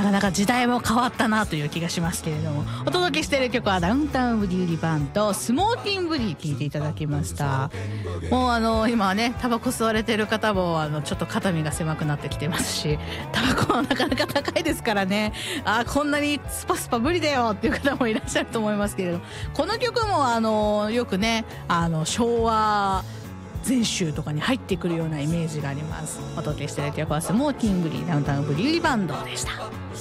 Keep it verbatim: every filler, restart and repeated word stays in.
なかなか時代も変わったなという気がしますけれども、お届けしている曲はダウンタウンブギウギバンドスモーキンブギー聴いていただきました。もうあの今はねタバコ吸われてる方もあのちょっと肩身が狭くなってきてますし、タバコはなかなか高いですからね、あこんなにスパスパ無理だよっていう方もいらっしゃると思いますけれども、この曲もあのよくねあの昭和全集とかに入ってくるようなイメージがあります。お届けしている曲はスモーキングリーダウンタウンブギウギバンドでした。